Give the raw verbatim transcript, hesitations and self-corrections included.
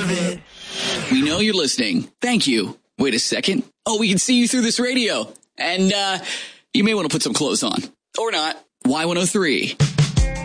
of it. We know you're listening. Thank you. Wait a second. Oh, we can see you through this radio. And uh, you may want to put some clothes on. Or not. Y one oh three.